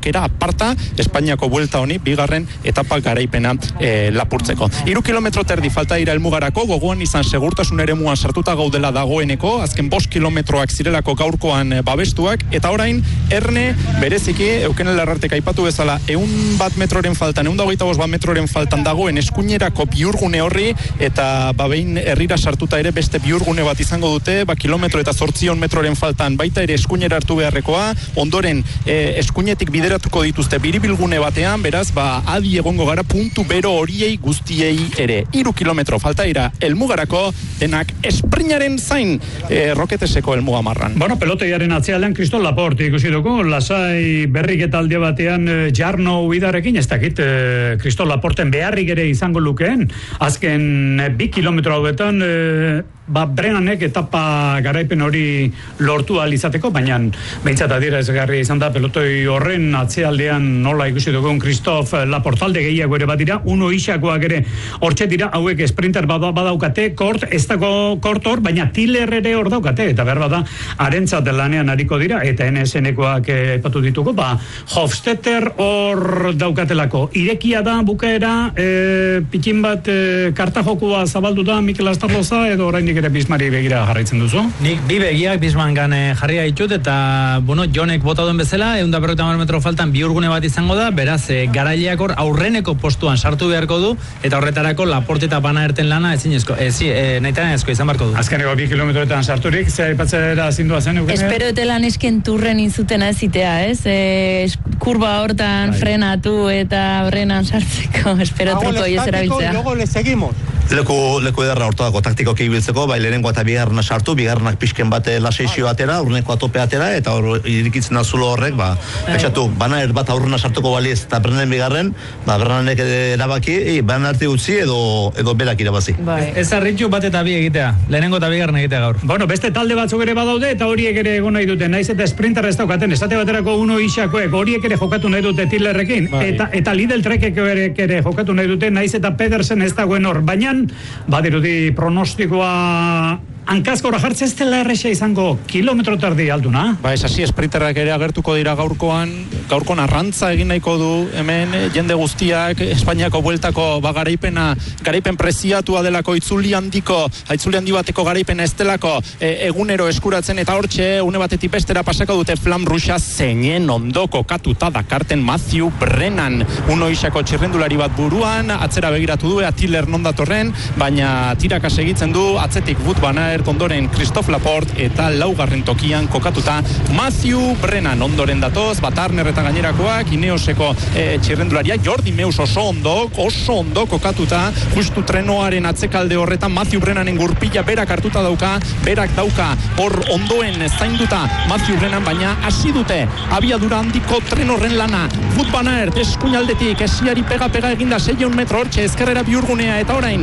aukera aparta Espainiako buelta honi bigarren etapa garaipena lapurtzeko. 3 kilometro terdi falta dira helmugarako, gogoan izan segurtasun eremuan sartuta gaudela dagoeneko, azken 5 kilometroak zirelako gaurkoan babestuak, eta orain erne bereziki Eukene Larratek aipatu bezala 101 metroren faltan, 125 metroren faltan dagoen eskuinerako biurgune horri, eta behin herrira sartuta ere beste biurgune bat izango dute, kilometro eta 800 metroren faltan baita ere eskuinera hartu beharrekoa, ondoren eskuinetik bideratuko dituzte biribilgune batean, beraz, adi egongo gara puntu bero horiei guztiei ere. 3 kilometro falta dira helmugarako, denak esprinaren zain Roketeseko helmuga marran. Bueno, peloteiaren atzealdean Kristol Laporte ikusi dugu, lasai berrik eta alde batean Jarno Ubidarekin, ez dakit Kristol Laporten beharrik ere izango lukeen, azken 2 kilometro hauetan Brenanek etapa garaipen hori lortu ahal izateko, baina behintzat adierazgarria izan da pelotoi horren atzealdean nola ikusi dugun Kristof Laportalde gehiago ere bat dira, Uno Isakoak ere hortxe dira, hauek sprinter badaukate, kort, ez dago kort hor, baina Tiller ere hor daukate, eta behar bada arentzat lanean ariko dira, eta NSN-ekoak epatu ditugu, Hofstetter hor daukatelako. Irekia da, bukaera, pikin bat kartajokua zabaldu da Mikel Astarloza, edo orain ere Bismari begira jarraitzen duzu? Nik bi begiak Bismangan jarria ditut, eta, Jonek bota duen bezala, 150 metro faltan biurgune bat izango da, beraz, garaileak hor aurreneko postuan sartu beharko du, eta horretarako Laporte eta Bana Erten lana nahitaranezko izan barko du. Azkeneko 2 kilometroetan sarturik, ze aipatzera zindua zen, Eukene? Espero etelan esken turren inzutena ezitea, ez? Kurba hortan frenatu eta brenan sartzeko, espero truko ez erabiltzea. Luego le seguimos. Leku edarra hortako taktikoki ibiltzeko, lehenengo eta bigarrena sartu, bigarrenak pixken bat laseixio atera, aurreneko atope atera, eta irikitzen azulo horrek, petxatu, Bana bat aurrena sartuko baliez eta Brenanen bigarren, Brenanek erabaki, Bana arte utzi edo berak irabazi. Ez arritu bat eta bi egitea, lehenengo eta bigarren egitea gaur. Bueno, beste talde batzuk ere badaude, eta horiek ere egon nahi dute, naiz eta sprinter ez daukaten, esate baterako Uno Isakoek, horiek ere jokatu nahi dute Tillerrekin, eta Lidl Trekek ere jokatu nahi dute, naiz eta Pedersen ez dagoen hor, baina badirudi pronostikoa hankazkora jartzen ez dela erresa izango kilometro terdi alduna. Ez hasi, sprinterrak ere agertuko dira gaurkoan arrantza egin nahiko du, hemen jende guztiak, Espainiako bueltako garaipen preziatua delako, itzuli handi bateko garaipena ez delako egunero eskuratzen, eta hortxe, une batetik bestera pasako dute Flam Rouge zeinen ondo kokatuta dakarten Matthew Brennan, Uno Isako txirrendulari bat buruan, atzera begiratu du, Tiller non datorren, baina tiraka segitzen du, atzetik Wout van Aert, ondoren Christophe Laporte, eta laugarren tokian kokatuta Matthew Brennan, ondoren datoz, Batarner eta gainerakoak, Ineoseko txirrendularia, Jordi Meus oso ondo kokatuta, justu trenoaren atzekalde horretan, Matthew Brennanen gurpila berak hartuta berak dauka, hor ondoen zainduta Matthew Brennan, baina hasi dute, abiadura handiko tren horren lana, Wout van Aert, eskuinaldetik, esiari pega eginda 600 metro hortxe, ezkerrera biurgunea, eta orain,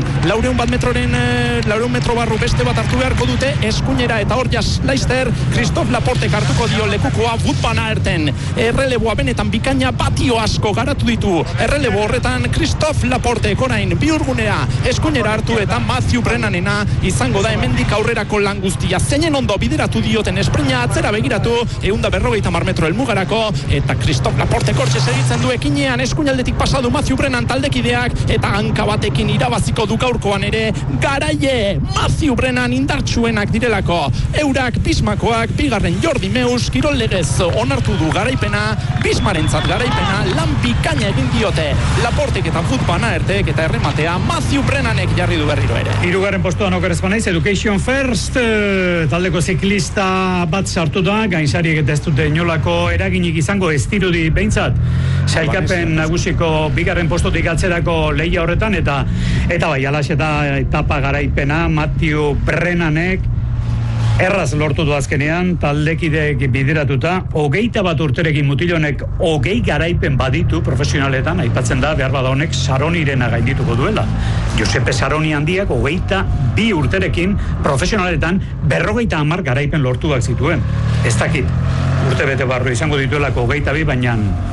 400 metro barru beste bat hartu beharko dute, eskuinera, eta hor Laister, Christophe Laporte hartuko dio lekukoa Wout van Aerten, erreleboa benetan bikaina batio asko garatu ditu, errelebo horretan Christophe Laporte orain biurgunea, eskuinera hartu, eta Matthew Brennanena izango da hemendik aurrerako lan guztia, zeinen ondo bideratu dioten esprina, atzera begiratu, 150 metro helmugarako, eta Christophe Laporte kortxe segitzen du ekinean, eskuinaldetik pasadu Matthew Brennan taldekideak, eta hanka batekin irabaziko du gaurkoan ere, garaie, Matthew Brennan indartsuenak direlako, eurak Bismakoak, bigarren Jordi Meus, kirol legez onartu du garaipena, Bismarentzat garaipena, lan bikaina egin diote, Laportek eta Wout van Aertek, eta errematea Matthew Brennanek jarri du berriro ere. Hirugarren postuan okeres banaiz, Education First, taldeko ziklista bat sartu da, gainsariek eta ez dute inolako eraginik izango ez dirudi behintzat, sailkapen nagusiko bigarren postotik atzerako lehia horretan, eta bai, alaxe da etapa garaipena, Matthew Brennanek erraz lortu du azkenean, taldekideek bideratuta, 21 urterekin mutilonek 20 garaipen baditu profesionaletan, aipatzen da, behar bada honek Saronirena gaindituko duela. Josepe Saroni handiak 22 urterekin profesionaletan 50 garaipen lortuak zituen. Ez dakit, urte bete barru izango dituelako 22, baina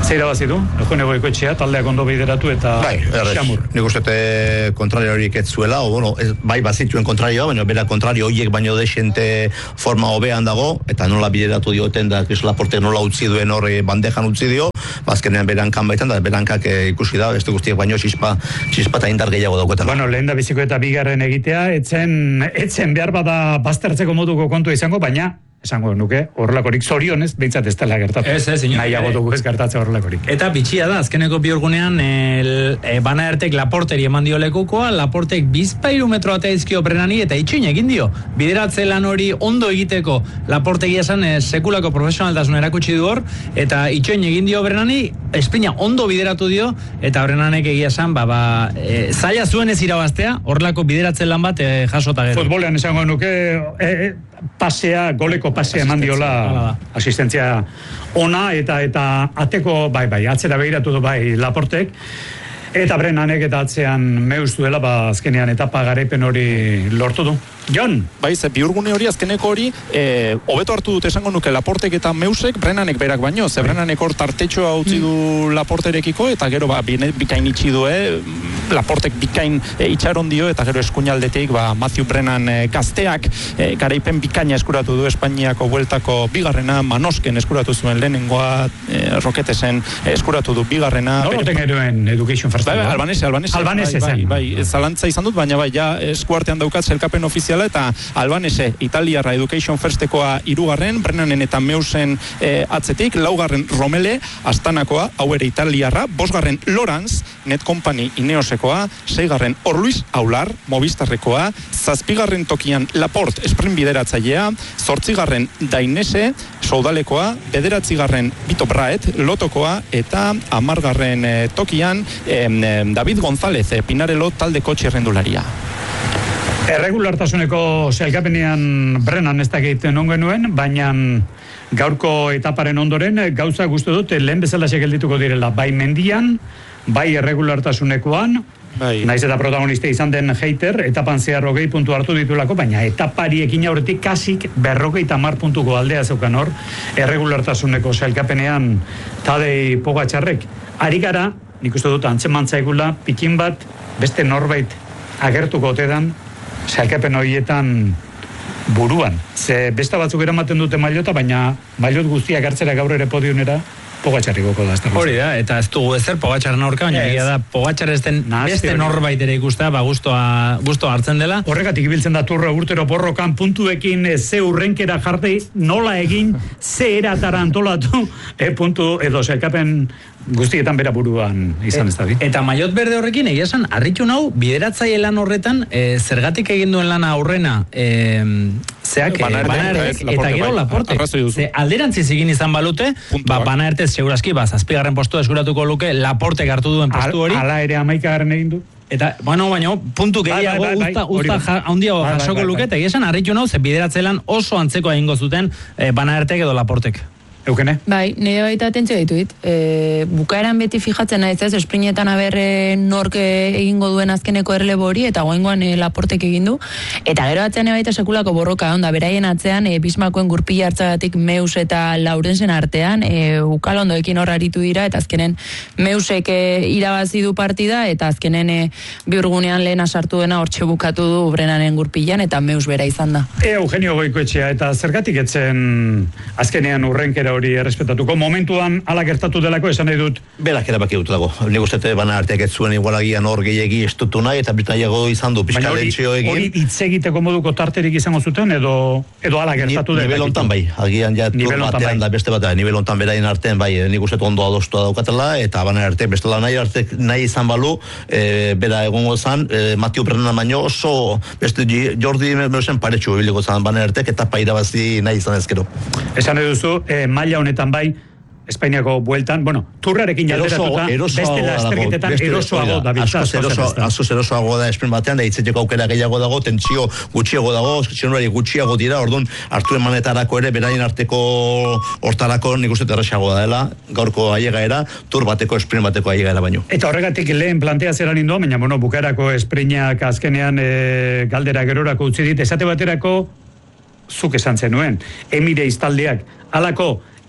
Zeira bazitu, Eugene Goikoetxea, taldeak ondo bideratu eta xamur. Nik uste kontrario horiek ez zuela, bai bazituen kontrarioa, baina bera kontrario horiek baino desente forma hobean dago, eta nola bideratu dioten da Cris Laporte nola utzi duen horre bandejan utzi dio, bazkenean berankan baitan, da berankak ikusi da, beste guztiek baino xispa eta indar gehiago dauketan. Bueno, lehen da biziko eta bigarren egitea, etzen behar bada baztertzeko moduko kontua izango, baina esango nuke, horrelakorik zorionez, behintzat ez dela gertatu. Nahiago dugu ez gertatzea horrelakorik. Eta bitxia da, azkeneko biurgunean Banaertek Laporteri eman dio lekukoa, Laportek 2 metro atea izkio Brenani eta itxoin egin dio. Bideratze lan hori ondo egiteko Laportegi esan sekulako profesionaltasun erakutsi du hor, eta itxoin egin dio Brenani, esprina ondo bideratu dio, eta Brenanek egia esan, zaila zuen ez irabaztea, horrelako bideratze lan bat jasota gero. Futbolean esango nuke, goleko pasea eman diola asistentzia ona eta ateko atzera begiratu du Laportek eta Brenanek eta atzean meuz duela azkenean etapa garaipen hori lortu du. Jon? Biurgune hori, azkeneko hori, hobeto hartu dut esango nuke Laportek eta Meusek, Brenanek berak baino, ze Brenanek hor tartetxoa utzi du Laporterekiko, eta gero bikain itxi du, Laportek bikain itxaron dio, eta gero eskuinaldetik Matthew Brennan gazteak garaipen bikaina eskuratu du Espainiako bueltako bigarrena, Manosken eskuratu zuen lehenengoa, Roketesen eskuratu du bigarrena. Noroten genuen Education First? Albanese zen. Zalantza izan dut, baina eskuartean daukat zelkapen ofiziala, eta Albanese, Italiarra Education Firstekoa 3, Brennanen eta Meusen atzetik, 4 Romele, Astanakoa, hau ere Italiarra, 5 Lorenz, Net Company Ineosekoa, 6 Orluis Aular, Movistarrekoa, 7 tokian Laporte, sprint bideratzailea, 8 Dainese, Soudalekoa, 9 Vito Braet, Lotokoa, eta 10 tokian David González, Pinarello taldeko txirrendularia. Erregulartasuneko sailkapenean Brennan ez dakit non genuen, baina gaurko etaparen ondoren gauza gustu dut lehen bezala segeldituko direla, bai mendian, bai erregulartasunekoan, naiz eta protagonista izan den Heiter, etapan zehar 20 puntu hartu ditulako, baina etapari ekin aurretik kasik 50 puntuko aldea zeukan hor, erregulartasuneko sailkapenean Tadej Pogačarrek. Ari gara, nik uste dut antzeman zaigula, pikin bat beste norbait agertuko otedan, sailkapen horietan buruan. Ze beste batzuk eramaten dute mailota, baina mailot guztiak hartzera gaur ere podiumera Pogačarrikoko da. Hori da, eta ez dugu ezer Pogačaren aurka, baina egia da Pogačar ez den beste norbait ere ikustea, gustoa hartzen dela. Horregatik ibiltzen da turra urtero borrokan puntuekin ze urrenkera jartei, nola egin, ze eratara antolatu, puntu edo sailkapen guztietan bera buruan izan ez da. Eta maillot berde horrekin egia esan, harritu nau, bideratzaile lan horretan, zergatik egin duen lana aurrena, Banaertek eta gero Laporte. Alderantziz egin izan balute, Banaertek segurazki, zazpigarren postua eskuratuko luke, Laporte hartu duen postu hori. Ala ere 11. egin du. Eta, baino, puntu gehiago usta handiago jasoko luke, eta egia esan harritu nau, ze bideratzaile lan oso antzeko egingo zuten Banaertek edo Laportek. Eukene? Bai, nire baita atentzio dituit. Bukaeran beti fijatzen naiz ez, esprinetan nork egingo duen azkeneko erlebo hori, eta goengoan Laportek egin du. Eta gero atzean baita sekulako borroka, onda, beraien atzean, Bismarcken gurpila hartzagatik Meus eta Laurensen artean, ukalondoekin hor aritu dira, eta azkenen Meusek irabazi du partida, eta azkenen biurgunean lehena sartu dena hortxe bukatu du Brennanen gurpilan, eta Meus bera izan da. Eugenio Goikoetxea, eta zergatik etzen azkenean urrenkera hori errespetatuko. Momentuan ala gertatu delako esan nahi dut. Berak erabaki dut dago. Nik uste Banaertek ez zuen igualagian hor gehiagi estutu nahi eta Britaiago izan du piskalentzio egin. Hori hitz egiteko moduko tarterik izango zuten edo ala gertatu delako. Nivel hontan bai. Agian ja tur batean da beste bat. Nivel hontan beraien artean bai. Nik uste ondo adostua daukatela eta Banaertek bestela nahi izan balu bera egongo zan Matthew Brennan baino oso beste Jordi Meusen paretxu biliko zan Banaertek eta pairabazi nahi izan ezkero. Esan eduzu, maila honetan bai, Espainiako bueltan, turrarekin alderatuta, beste lasterketetan erosoago da biltza. Askoz erosoago da esprint batean, da hitzeteko aukera gehiago dago, tentsio gutxiago dago, txenurari gutxiago dira, orduan hartu emanetarako ere, beraien arteko hortarako nik uste terrexago da dela, gaurko aiegaera, tur bateko, sprint bateko aiegaera baino. Eta horregatik lehen plantea zeran indo, baina bukaerako sprintak azkenean galdera gerorako utzi dit, esate baterako zuk esan zenuen, Emirates taldeak, halako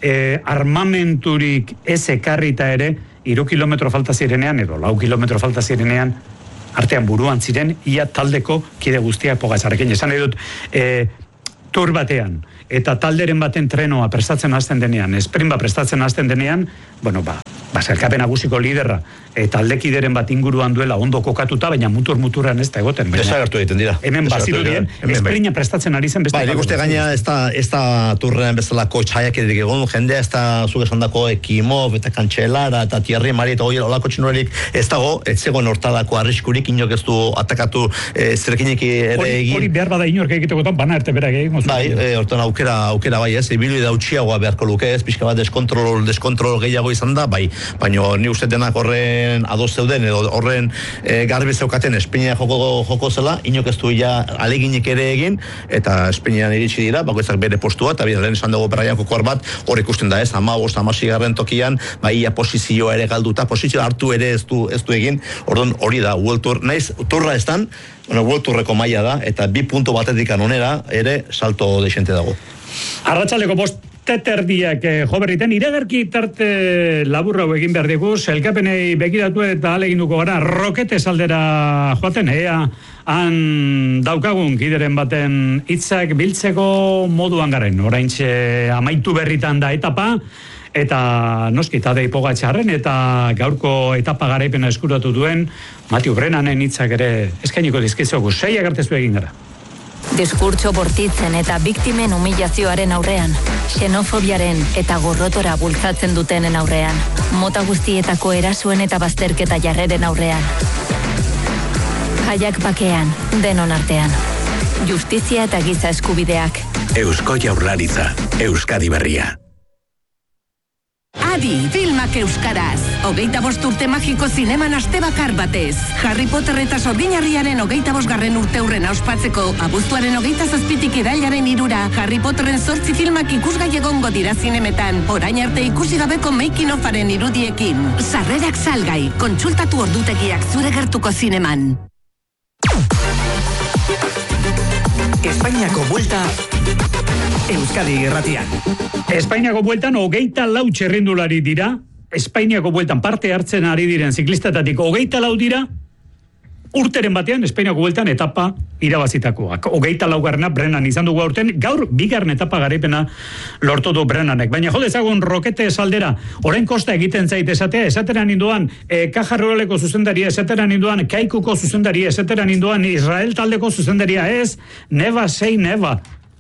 armamenturik ez ekarrita ere, 3 kilometro falta zirenean, edo 4 kilometro falta zirenean, artean buruan ziren, ia taldeko kide guztiak Pogacarrekin. Esan nahi dut, tur batean, eta talderen baten trenoa prestatzen hasten denean, sprint prestatzen hasten denean, bueno, sailkapen nagusiko liderra, eta aldekideren bat inguruan duela ondo kokatuta, baina mutur-muturan ez da egoten. Desagertu egiten dira. Hemen bazirudien, esprinta prestatzen ari zen beste. Nik uste gaina ez da turrean bezalako txaiak edik egon, jendea ez da zuk esandako Ekimov, eta Kantxelara, eta Thierry Mari, eta olako txinuerik ez dago, ez zegoen hortadako arriskurik, inok ez du atakatu zerkinek ere egin. Hori behar bada inork egitekotan, bana erte berak egin. Bai, hortan aukera bai ez, ibilu da utxiagoa beharko luke ez, pixka bat deskontrol gehiago izan da, bai, baina ni uste denak horren ados zeuden, edo horren garbi zeukaten Espainia joko zela, inok ez du ja aleginik ere egin, eta Espainian iritsi dira, bakoitzak bere postua, eta lehen esan dugu Braian kokor bat, hor ikusten da ez, 15-16 tokian, ia posizioa ere galduta, posizioa hartu ere ez du egin, orduan hori da, World Tour, naiz, turra estan, World Tourreko maila da, eta 2 puntu batetik onera, ere salto deixente dago. Arratsaleko 5:00 jo berriten, iragarki tarte laburra egin behar digu, sailkapenei begiratu eta ahaleginduko gara, Roketez aldera joaten, han daukagun kideren baten hitzak biltzeko moduan garen, oraintxe amaitu berritan da etapa, eta noski Tadej Pogacarren eta gaurko etapa garaipena eskuratu duen Mathieu Brennanen hitzak ere eskainiko dizkizuegu, 6 artezu egin gara. Diskurtso bortitzen eta biktimen humilazioaren aurrean, xenofobiaren eta gorrotora bultzatzen dutenen aurrean, mota guztietako erasoen eta bazterketa jarreren aurrean. Jaiak bakean, denon artean. Justizia eta giza eskubideak. Eusko Jaurlaritza, Euskadi Berria. Adi, filmak euskaraz. 25 urte magiko zineman aste bakar batez. Harry Potter eta Sorginarriaren 25. urteurrena ospatzeko, abuztuaren 27tik irailaren 3 Harry Potterren 8 filmak ikusgai egongo dira zinemetan. Orain arte ikusi gabeko making ofaren irudiekin. Sarrerak salgai, kontsultatu ordutegiak zure gertuko zineman. Espainiako buelta Euskadi Irratian. Espainiako bueltan 24 txerrindulari dira, Espainiako bueltan parte hartzen ari diren ziklistetatik 24 dira, urteren batean Espainiako bueltan etapa irabazitakoak. 24garrena Brennan izan dugu aurten, gaur 2. etapa garaipena lortu du Brennanek. Baina jo dezagun Roketez aldera, orain kosta egiten zait esateran induan Kajarroleko zuzendaria, esateran induan Kaikuko zuzendaria, esateran induan Israel taldeko zuzendaria, ez, never say never.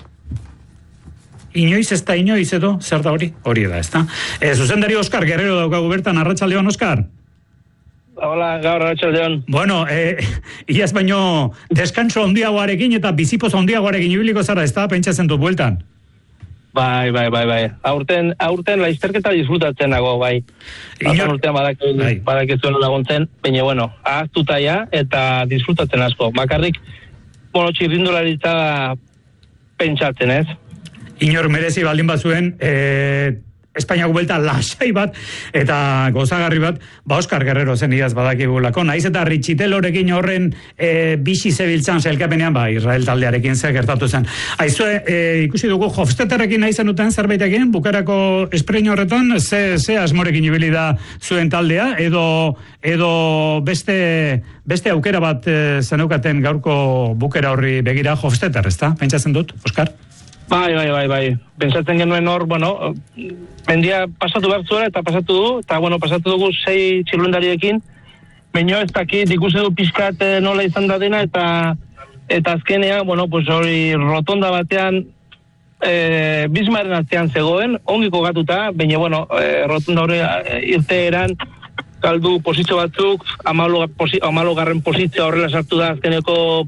Inoiz ez da inoiz edo, zer da hori? Hori da, ez da. Zuzendari Oskar Guerrero daukagu bertan, arratsaldeon, Oskar. Hola, gaur arratsaldeon. Bueno, iaz baino deskanso handiagoarekin eta bizipoz handiagoarekin ibiliko zara, ez da, pentsatzen dut bueltan. Bai. Aurten laizterketa disfrutatzen dago, bai. Azan urtean badakizuen laguntzen, baina, bueno, ahaztuta ja, eta disfrutatzen asko. Bakarrik, txirrindularitza pentsatzen, ez? Inor merezi baldin bazuen, Espainiako buelta lasai bat, eta gozagarri bat, Oskar Guerrero zen iaz badakigulako. Naiz eta Ritxitelorekin horren bixi zebiltzan sailkapenean, Israel taldearekin zer gertatu zen. Aizue, ikusi dugu, Hofstetterekin naizen duten zerbaitekin, bukarako esprein horretan, ze asmorekin ibili da zuen taldea, edo beste aukera bat zeneukaten gaurko bukera horri begira Hofstetter, ez da? Pentsatzen dut, Oskar? Bai. Pentsatzen genuen hor, mendia pasatu behar zuela eta pasatu du, eta pasatu dugu 6 txirlendariekin, baina ez dakit ikusi du pixkat nola izan da dena, eta azkenean, hori rotonda batean, Bismarren atzean zegoen, ongiko gatuta, baina, rotonda hori irteeran, galdu posizio batzuk, 15. posizioa horrela sartu da azkeneko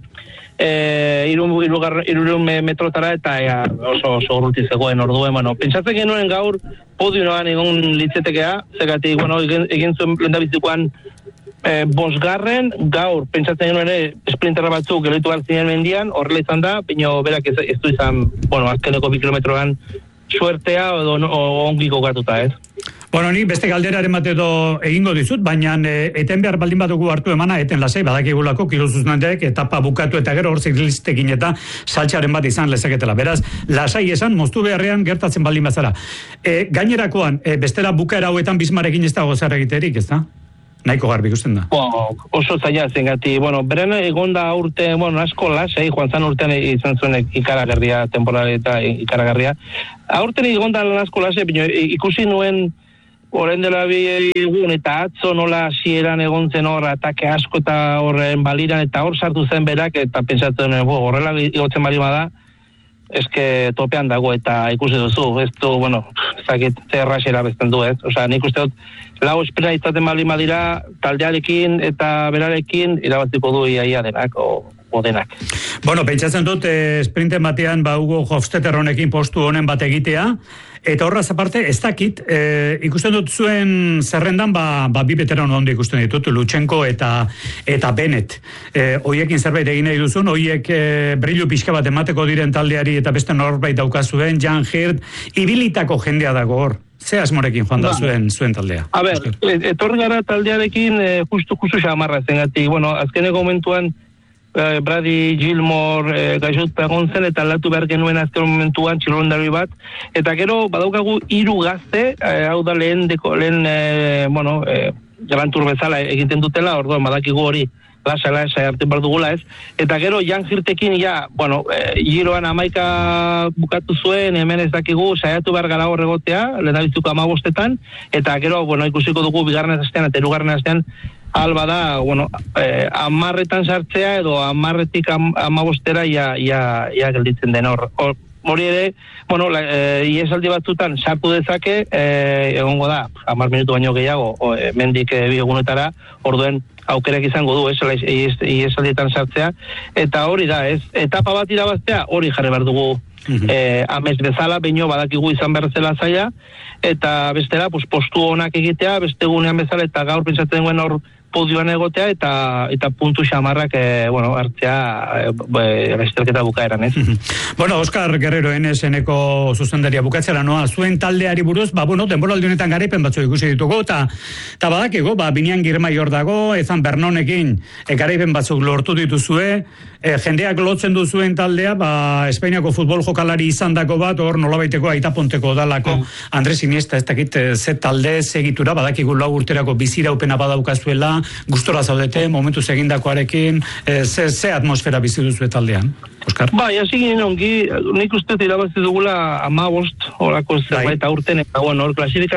3 metrotara eta oso urruti zegoen orduen. Pentsatzen genuen gaur podioan egon litzetekea, zegatik, egin zuen lendabizikoan 5. gaur, pentsatzen genuen ere sprinterra batzuk geloitu gartzinen mendian, horrela izan da, baina berak ez du izan, azkeneko 2 kilometroan suertea edo ongiko gatuta, ez? Bueno, ni beste galderaren bat edo egingo dizut, baina eten behar baldin badugu hartu emana, eten lasai, badakigulako kirolzuzmendeek etapa bukatu eta gero hor ziklistekin eta saltxaren bat izan lezaketela. Beraz, lasai esan, moztu beharrean gertatzen baldin bazara. Gainerakoan, bestela bukaera hauetan Bismarrekin ez dago zer egiterik, ez da? Nahiko garbi ikusten da. Oso zaila zengati, beren egonda urte, asko lasai, joan zan urtean izan zuen ikaragarria, temporada eta ikaragarria. Aurten egonda asko lasai, ikusi nuen orain dela bi egun eta atzo nola hasieran egon zen hor atake asko eta horren baliran eta hor sartu zen berak eta pentsatzen horrela igotzen bali bada eske topean dago eta ikusi duzu, ez du, zakit zerraxera bezten du, ez? Osea, nik uste dut lau espera izaten bali madira taldearekin eta berarekin irabaziko du iaia denak o denak. Bueno, pentsatzen dut sprinten batean Hugo Hofstetter honekin postu honen bat egitea. Eta horraz aparte, ez dakit, ikusten dut zuen zerrendan, bi veteran ondo ikusten ditut, Lutsenko eta Bennett. Hoiekin zerbait egin nahi duzun, hoiek brillu pixka bat emateko diren taldeari eta beste norbait daukazuen, Jan Hirt, ibilitako jendea dago hor. Ze asmorekin joan da zuen taldea? A ber, etorri gara taldearekin justu xamarra zengatik. Azkeneko momentuan Brady Gilmore gaixotu egon zen eta aldatu behar genuen azken momentuan txirrondari bat, eta gero badaukagu 3 gazte, hau da lehen galantur bezala egiten dutela, orduan badakigu hori lasa hartzen behar dugula, ez? Eta gero Jan Hirtekin giroan 11 bukatu zuen, hemen ez dakigu saiatu behar gara hor egotea, lehendabizuko 15etan, eta gero ikusiko dugu bigarren astean eta hirugarren astean alba da, 10etan sartzea edo 10etik 15era ia gelditzen den hor. Hori ere, iesaldi batzutan sartu dezake, egongo da, 10 minutu baino gehiago, mendik bi egunetara, orduen aukerak izango du, iesaldietan sartzea, eta hori da, etapa bat irabaztea, hori jarri behar dugu amez bezala, baino badakigu izan behar zela zaila, eta bestela, postu honak egitea, beste gunean bezala, eta gaur pentsatzen duen hor podioan egotea, eta puntu xamarrak, hartzea, estelketa bukaeran, ez? Oscar Guerrero, NSN-eko zuzendaria bukatzera noa, zuen taldeari buruz, denboraldi honetan garaipen batzu ikusi ditugu, eta badakigu, Binian Girmay hor dago, ezan Bernonekin garaipen batzuk lortu dituzue, jendeak lotzen duzuen taldea, Espainiako futbol jokalari izan dako bat, hor nolabaiteko aitaponteko dalako Andres Iniesta, ez dakit, ze talde segitura, badakigu 4 urterako biziraupena badaukazuela, gustora zaudete, momentuz egindakoarekin, ze atmosfera bizi duzu taldean, Oskar? Hasi ginen ongi, nik uste irabazi dugula 15 horako zerbait aurten, eta hor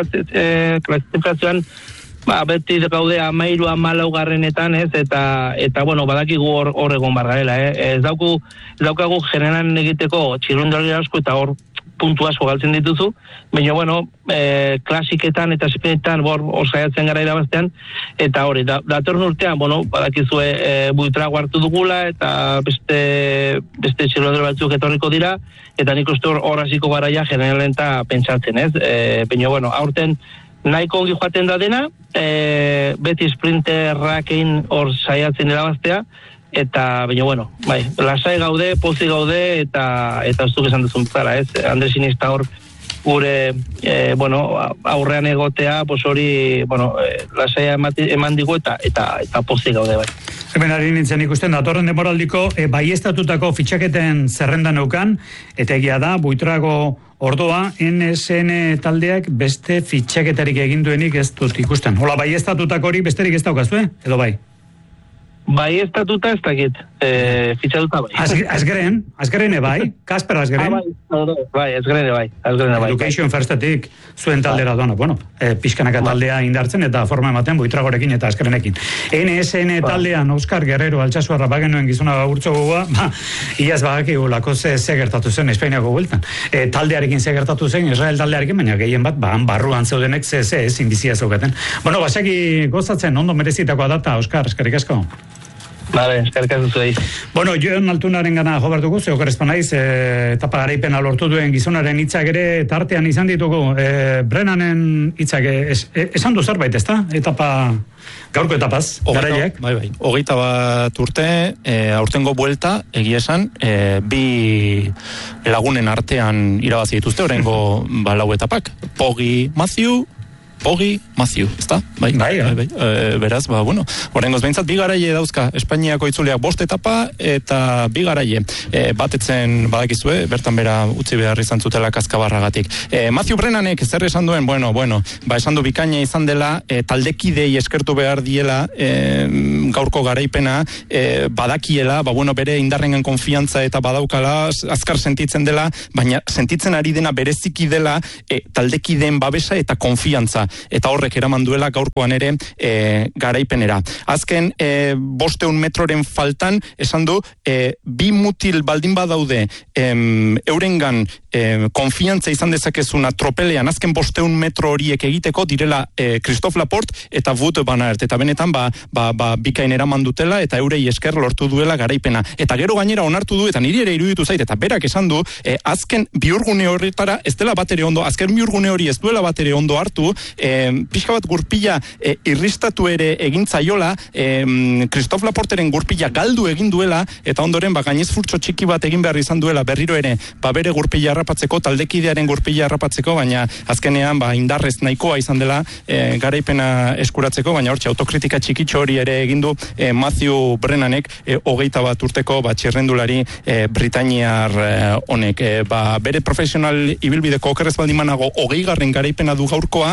klasifikazioan beti gaude 13-14 garrenetan, ez, eta badakigu hor egon bargarela, ez daukagu generan egiteko txirrundalari asko eta hor puntu asko galtzen dituzu, baina, klasiketan eta sprintetan hor saiatzen gara irabaztean, eta hori, datorren urtean, badakizue Buitrago hartu dugula, eta beste txirrundalari batzuk etorriko dira, eta nik uste hor hasiko gara ja generalen eta pentsatzen, ez, baina, aurten nahiko ongi joaten da dena, beti sprinterrakein hor saiatzen irabaztea, eta, baina, lasai gaude, pozi gaude, eta ez duk esan duzun bezala, ez? Andres Iniesta hor gure, aurrean egotea, hori, lasai eman digu, eta pozi gaude, bai. Hemen ari nintzen ikusten, datorren demoraldiko baiestatutako fitxaketen zerrendan neukan, eta egia da, Buitrago ordoa, NSN taldeak beste fitxaketarik eginduenik ez dut ikusten. Hola, baiestatutako hori besterik ez daukazue, edo bai? Bai, estatuta ez dakit, fitxatuta bai. Azgrene bai, Kasper Azgren. Bai, Azgrene bai. Education Firstetik zuen taldera doana, pixkanaka taldea indartzen eta forma ematen Buitragorekin eta Azgrenekin. NSN taldean Oskar Guerrero Altsasuarra bagenuen gizuna urtzo gogoa, iaz bagaki gulako ze gertatu zen Espainiako bueltan. Taldearekin ze gertatu zen, Israel taldearekin, baina gehien bat, barruan zeudenek ze ezin bizia zeugaten. Basaki gozatzen, ondo merezitakoa data, Oskar, eskerrik asko. Vale, eskerrik asko zuei. Jon Altunaren gana jo behar dugu, zeo korrezpa naiz, etapa garaipena lortu duen gizonaren hitzak ere tartean izan ditugu. Brennanen hitzak, esan du zerbait, ezta? Gaurko etapaz, garaiek? Bai. 21 urte, aurtengo buelta, egia esan, bi lagunen artean irabazi dituzte, orengo 4 etapak. Poggi Matthew, Poggi, Matthew, ezta? Bai. Beraz, bueno, horrengoz behintzat bi garaile dauzka Espainiako itzuleak 5 etapa eta bi garaile. Batetzen badakizue, bertan bera utzi behar izan zutela kaskabarragatik. Matthew Brennanek zer esan duen? Bueno, esan du bikaina izan dela, taldekidei eskertu behar diela gaurko garaipena, badakiela, bere indarrengan konfiantza eta badaukala, azkar sentitzen dela, baina sentitzen ari dena bereziki dela taldekideen babesa eta konfiantza, eta horrek eraman duela gaurkoan ere garaipenera. Azken 500 metroren faltan, esan du, bi mutil baldin badaude eurengan konfiantza izan dezakezuna tropelean, azken 500 metro horiek egiteko direla Christophe Laporte eta Wout van Aert, eta benetan bikain eraman dutela eta eurei esker lortu duela garaipena. Eta gero gainera onartu du, eta niri ere iruditu zait, eta berak esan du, azken biurgune horretara ez dela bat ere ondo, azken biurgune hori ez duela bat ere ondo hartu, pixka bat gurpila irristatu ere egintzaiola, Christophe Laporteren gurpila galdu egin duela, eta ondoren gainez furtso txiki bat egin behar izan duela berriro ere, bere gurpila harrapatzeko, taldekidearen gurpila harrapatzeko, baina azkenean indarrez nahikoa izan dela garaipena eskuratzeko, baina hortxe autokritika txikitxo hori ere egin du Matthew Brennanek 21 urteko txirrendulari britainiar honek. Bere profesional ibilbideko okerrez baldimanago 20. garaipena du gaurkoa,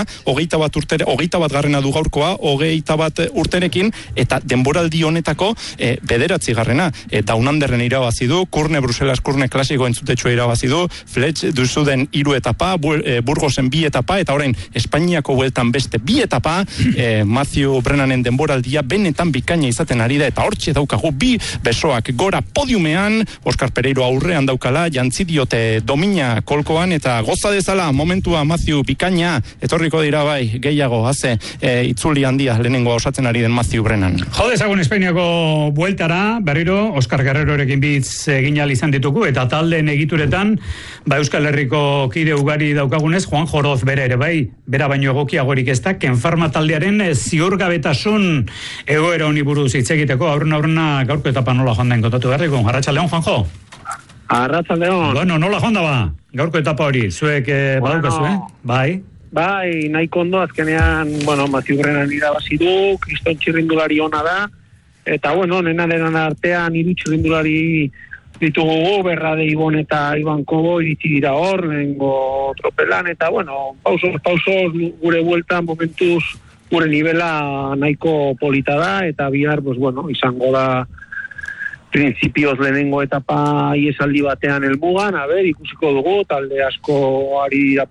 21 garrena du gaurkoa, 21 urterekin, eta denboraldi honetako 9. Down Underren irabazi du, Kurne Bruselas Kurne klasiko entzutetxua irabazi du, Fletch Duzuden 3 etapa, Burgosen 2 etapa, eta orain Espainiako bueltan beste 2 etapa, Matthew Brennanen denboraldia benetan bikaina izaten ari da, eta hortxe daukagu 2 besoak gora podiumean, Oscar Pereiro aurrean daukala, jantzi diote domina kolkoan, eta goza dezala momentua Matthew bikaina, etorriko dira gehiago, itzuli handia lehenengo osatzen ari den Matthew Brennan. Jodezagun Espainiako bueltara, berriro, Oscar Guerrerorekin bitz egin ahal izan ditugu, eta taldeen egituretan, Euskal Herriko kide ugari daukagunez, Juan Joroz bere ere, bera baino egokiagorik ez da, Kenfarma taldearen ziurgabetasun egoera honi buruz hitz egiteko, aurrena gaurko etapa nola joan den kontatu berriko. Arratsaldeon, Juanjo? Arratsaldeon. Bueno, nola joan da gaurko etapa hori, zuek badaukazu, Bai, nahiko ondo, azkenean, Matthew Brennan irabazi du, kriston txirrindulari ona da, eta, nenaren artean 3 txirrindulari ditugu, Berrade, Ibon eta Iban Kobo iritsi dira hor, lehengo tropelan, eta, pausos gure bueltan momentuz gure nivela nahiko polita da, eta bihar, izango da principios lehenengo etapa iesaldi batean helmugan, ikusiko dugu, talde asko ari gara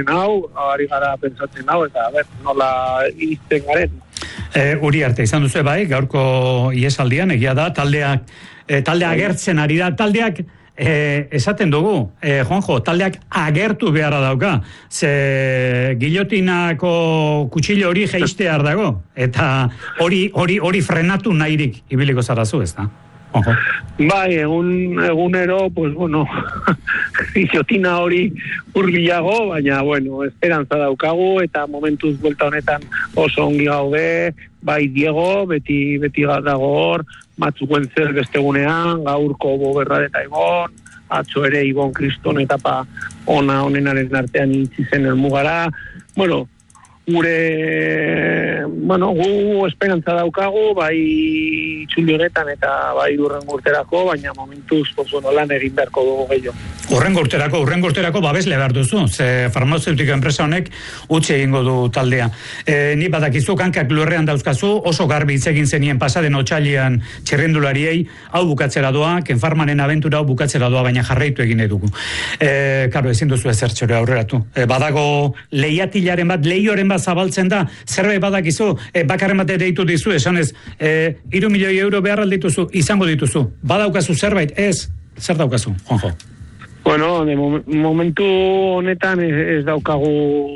pentsatzen hau, eta nola iristen garen. Uriarte, izan duzu gaurko iesaldian, egia da, taldeak agertzen ari da, taldeak esaten dugu, Juanjo, taldeak agertu beharra dauka, ze gillotinako kutxilo hori jeistear dago, eta hori frenatu nahirik ibiliko zarazu, ez da? Bai, egunero, gillotina hori hurbilago, baina, esperantza daukagu, eta momentuz buelta honetan oso ongi gaude, bai Diego, beti dago hor, Matzu Guentzel bestegunean, gaurko Berrade eta Ibon, atzo ere Ibon Kriston etapa onenaren artean itzi zen helmugara, gu esperantza daukagu, bai itzuli honetan eta bai hurrengo urterako, baina momentuz lan egin beharko dugu gehiago. Hurrengo urterako babesle behar duzu, ze farmazeutiko enpresa honek utzi egingo du taldea. Ni badakizu, kankak lurrean dauzkazu, oso garbi hitz egin zenien pasaden otsailean txirrindulariei, hau bukatzera doa, Kenfarmanen abentura hau bukatzera doa, baina jarraitu egin dugu. Karo, ezin duzu ezertxore aurreratu. Badago lehiatilaren bat, lehioren bat zabaltzen da, zerbait badakizu, bakarren bat deitu dizu, esanez, 3 milioi euro behar aldituzu, izango dituzu. Badaukazu zerbait, ez? Zer daukazu, Juanjo? De momentu honetan ez daukagu,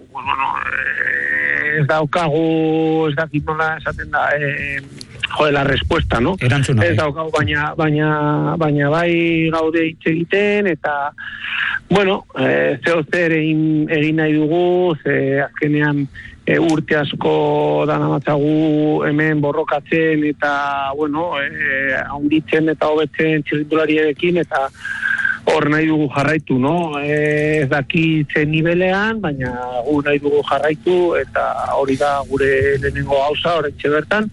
ez dakit nola esaten da, la respuesta, no? Erantzuna. Ez daukagu, baina bai gaude hitz egiten, eta, zer egin nahi dugu, azkenean urte asko danamatzagu hemen borrokatzen, eta, haunditzen eta hobetzen txirrindulariekin, eta, hor nahi dugu jarraitu, no? Ez daki zen nivelean, baina gu nahi dugu jarraitu, eta hori da gure lehenengo gauza, horretxe bertan,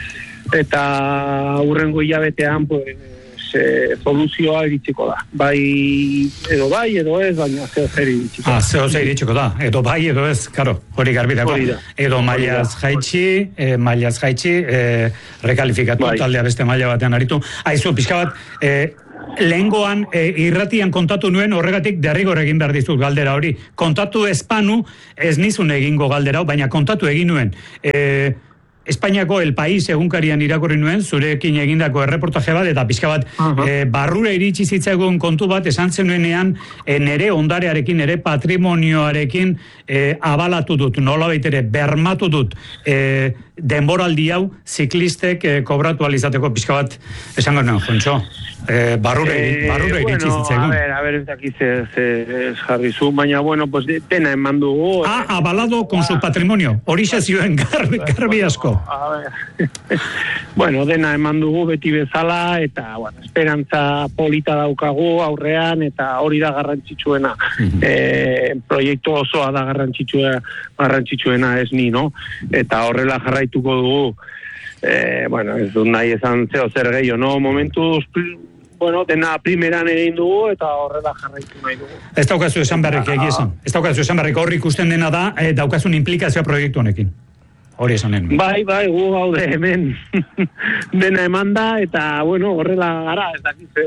eta hurrengo hilabetean, pues, soluzioa iritsiko da. Bai, edo ez, baina zeo zer iritsiko da. Zeo zer iritsiko da, edo bai, edo ez, karo, hori garbidako. Edo mailaz jaitsi, rekalifikatu, bai. Taldea beste maila batean aritu. Aizu, pixka bat, lehengoan irratian kontatu nuen, horregatik derrigor egin behar dizut galdera hori. Kontatu espanu, ez nizun egingo galdera, baina kontatu egin nuen. Espainiako El País egunkarian irakurri nuen, zurekin egindako erreportaje bat, eta pixka bat, barrura iritsi zitzaigun kontu bat, esan zenuenean, nere ondarearekin, nere patrimonioarekin abalatu dut, nolabait ere, bermatu dut, denboraldi hau, ziklistek kobratu alizateko pixka bat, esango nuen, Jontxo, barrura iritsi zitzaigun. A ver, ez dakiz jarri zu, baina, bueno, pues, dena eman dugu. Abalado con su patrimonio, hori zioen garbi asko. A ver, bueno, dena eman dugu beti bezala, eta, bueno, esperantza polita daukagu aurrean, eta hori da garrantzitsuena. Proiektu osoa da garrantzitsuena ez ni, no? Eta horrela jarraituko dugu, bueno, ez dut nahi esan zeo zer gehiago, no? Momentuz, bueno, dena primeran egin dugu, eta horrela jarraitu nahi dugu. Ez daukazu esan berrik egizan. Ez daukazu esan berrik horri ikusten dena da, daukazun implikazioa proiektu honekin. Hori esanen. Bai, gu gaude hemen dena eman da, eta, bueno, horrela gara, ez dakit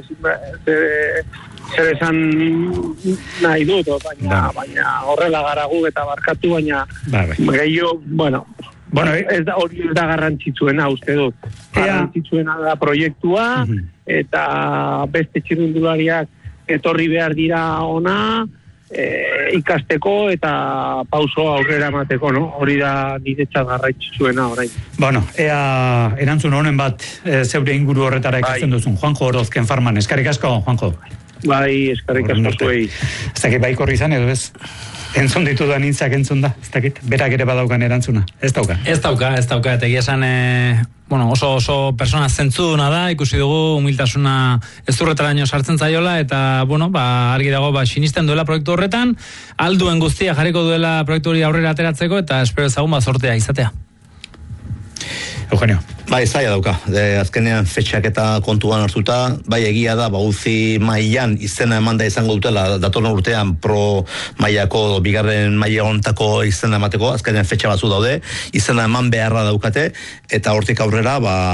zer esan nahi dut, baina horrela gara gu eta barkatu, baina gehiago, bueno, ez da hori da garrantzitsuena, uste dut. Garrantzitsuena da proiektua, eta beste txirrindulariak etorri behar dira ona, ikasteko eta pauso aurrera emateko, no? Hori da niretzat garrantzitsuena orain. Bueno, ea erantzun honen bat zeure inguru horretara ikasten duzun. Juanjo Orozken Farman, eskerrik asko, Juanjo. Bai, eskerrik asko zuei. Ez dakit baik horri izan, edo ez? Entzun ditu da nintzak entzun da, ez dakit, berak ere badaukan erantzuna, ez dauka, eta egia esan, oso persona zentzuduna da, ikusi dugu, humiltasuna ez durretaraino sartzen zaiola, eta, argi dago, sinisten duela proiektu horretan, alduen guztia jarriko duela proiektu hori aurrera ateratzeko, eta espero ezagun sortea izatea. Eugenio. Bai, zaila dauka. Azkenean fetxak eta kontuan hartuta, bai egia da, uzi mailan izena emanda izango dutela, datorren urtean pro mailako, bigarren maila ontako izena emateko, azkenean fetxa batzu daude, izena eman beharra daukate, eta hortik aurrera,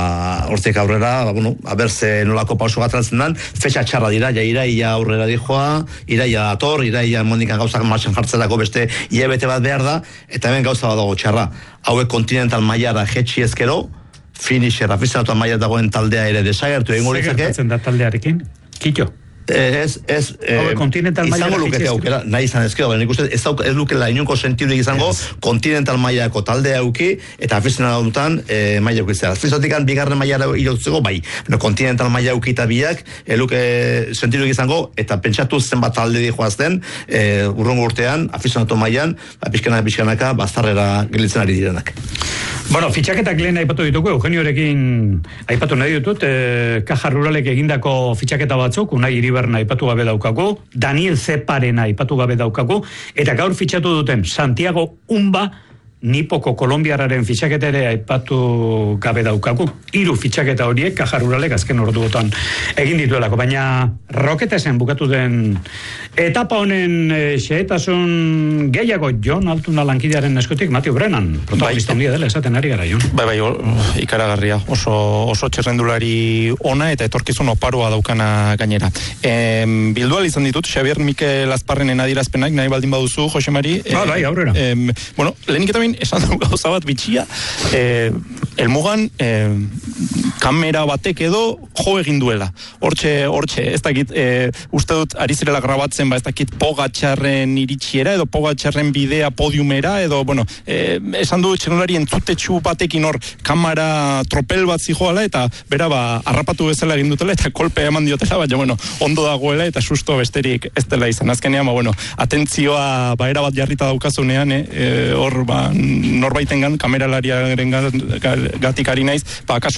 aberze nolako pauso gatratzen den, fetxa txarra dira, iraia aurrera dijoa, iraia dator, iraia monikan gauzak martxan jartzelako beste hilabete bat behar da, eta hemen gauza bat dago txarra. Hauek kontinental mailara jetxi ezkero, finisher, afizionatu maila dagoen taldea ere desagertu egingo litzake. Segertatzen da taldearekin? Kito? Izango lukete aukera, nahi izan ezkero, baina ikusten ez lukela inunko sentidurik izango kontinental mailako taldea auki, eta afizionatu dutan maila aukitzea. Afiziotikan bigarren mailara irotzeko, bai, kontinental maila auki eta biak, luke sentidurik izango, eta pentsatu zenbat talde di joazten, urrongo urtean, afizionatu mailan, pixkanaka, bazarrera gelitzen ari direnak. Bueno, fitxaketak lehen aipatu ditugu, Eugeniorekin aipatu nahi ditut, Caja Ruralek egindako fitxaketa batzuk, Unai Iribarna aipatu gabe daukagu, Daniel Zeparen aipatu gabe daukagu, eta gaur fitxatu duten Santiago Umba, Nipoko kolombiararen fitxaketa ere aipatu gabe daukagu. 3 fitxaketa horiek Caja Ruralek azken orduotan egin dituelako, baina Roketesen bukatu den etapa honen xehetasun gehiago Jon Altuna lankidearen eskutik, Mateo Brennan, protagonista handia dela esaten ari gara, Jon. Bai, ikaragarria, oso txerrendulari ona eta etorkizun oparoa daukana gainera. Bildual izan ditut, Xabier Mikel Azparrenen adierazpenak, nahi baldin baduzu, Jose Mari. Bai, aurrera. Lehenik eta esan du gauza bat bitxia, elmugan kamera batek edo jo egin duela. Hortxe, ez dakit, uste dut ari zirela grabatzen, ez dakit Pogačarren iritsiera edo Pogačarren bidea podiumera, edo, esan du txernolari entzutetxu batekin hor kamera tropel bat zijoala, eta bera harrapatu bezala egin dutela, eta kolpe eman diotela, baina, ondo dagoela, eta susto besterik ez dela izan. Azkenean, atentzioa era bat jarrita daukazunean, hor, norbaitengan, kameralariaren gatik ari naiz, kasu atzerak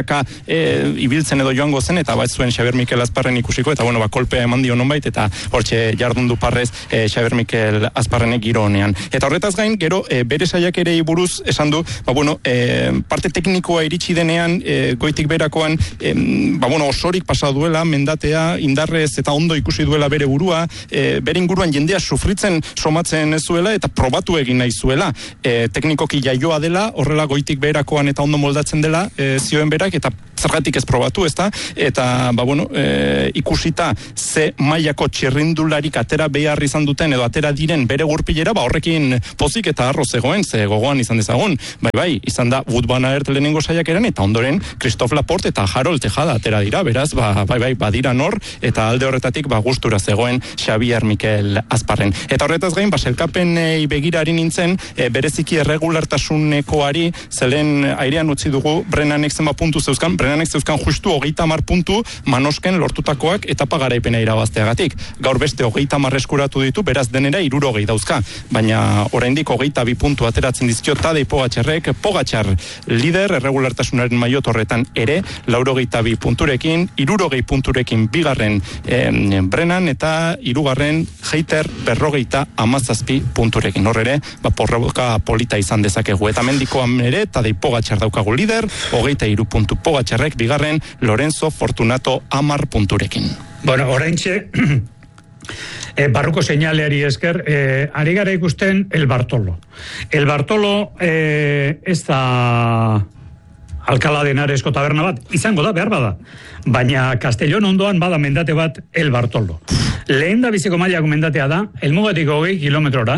txandaka ibiltzen edo joango zen, eta bat zuen Xabier Mikel Azparren ikusiko, eta bueno, kolpea eman dio nonbait, eta hortxe jardundu parrez Xabier Mikel Azparrenek giro honean. Eta horretaz gain, gero, bere saiakerei buruz esan du, parte teknikoa iritsi denean, goitik berakoan, osorik pasa duela, mendatea, indarrez eta ondo ikusi duela bere burua, bere inguruan jendea sufritzen somatzen ez zuela, eta probatu egin nahi zuela. Teknikoki jaioa dela, horrela goitik berakoan eta ondo moldatzen dela, zioen berak, eta zergatik ez probatu, ezta? Eta, ikusita ze mailako txirrindularik atera behar izan duten, edo atera diren bere gurpilera, horrekin pozik eta arroz zegoen, ze gogoan izan dezagun. Bai, izan da Wout van Aert lehenengo saiakeran, eta ondoren Christophe Laporte eta Harold Tejada atera dira, beraz, badira nor, eta alde horretatik gustura zegoen Xabier Mikel Azparren. Eta horretaz gain, sailkapenei begirari nintzen, bereziki erregulartasunekoari, zelen airean utzi dugu, Brennanek zenba puntu zeuzkan, Brennanek zeuzkan justu 30 puntu Manosken lortutakoak etapa garaipena irabazteagatik. Gaur beste 30 eskuratu ditu, beraz denera 60 dauzka, baina oraindik 22 puntu ateratzen dizkio Tadej Pogačarrek, Pogačar lider erregulartasunaren mailot horretan ere, 82 punturekin, 60 punturekin bigarren Brennan eta hirugarren Heiter 57 punturekin. Horrere, porroka polita izan dezakegu. Eta mendikoan ere, Tadej Pogačar daukagu lider, 23 puntu Pogačarrek, bigarren Lorenzo Fortunato 10 punturekin. Oraintxe, barruko seinaleari esker, ari gara ikusten El Bartolo. El Bartolo ez da Alcalá de Henaresko taberna bat, izango da, behar bada. Baina Castellón ondoan bada mendate bat El Bartolo. Lehen da biziko mailako mendatea da, helmugatik 20 kilometrora,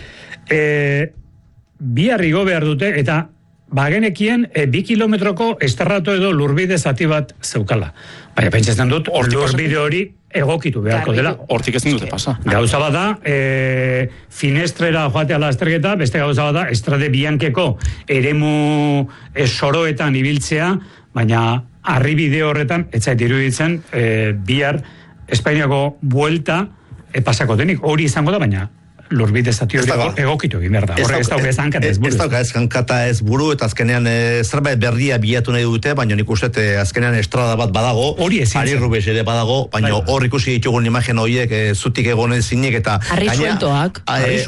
bihar igo behar dute, eta bagenekien 2 kilometroko esterrato edo lurbide zati bat zeukala. Baina pentsatzen dut, lurbide hori egokitu beharko dela. Hortik ezin dute pasa. Gauza bat da, finestrera joatea lasterketa, beste gauza bat da, Estrade Biankeko eremu soroetan ibiltzea, baina arribide horretan, etzait iruditzen, bihar Espainiako buelta pasako denik. Hori izango da, baina lurbide zati hori egokitu egin behar da. Horrek ez dauka ez hankata ez buru. Ez dauka ez hankata ez buru, eta azkenean zerbait berria bilatu nahi dute, baina nik uste azkenean estrada bat badago, Paris-Roubaix ere badago, baina hor ikusi ditugun imagen horiek zutik egonen zinek, eta Harri sueltoak.